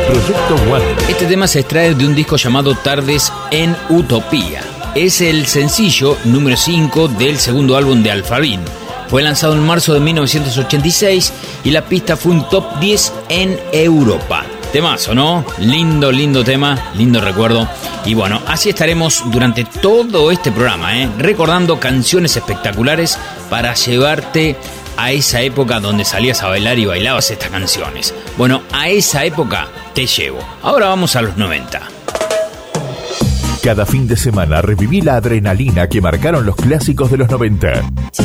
Proyecto One. Este tema se extrae de un disco llamado Tardes en Utopía. Es el sencillo número 5 del segundo álbum de Alphaville. Fue lanzado en marzo de 1986 y la pista fue un top 10 en Europa. Temazo, ¿no? Lindo tema, lindo recuerdo. Y bueno, así estaremos durante todo este programa, recordando canciones espectaculares para llevarte a esa época donde salías a bailar y bailabas estas canciones. Bueno, a esa época te llevo. Ahora vamos a los 90. Cada fin de semana reviví la adrenalina que marcaron los clásicos de los 90.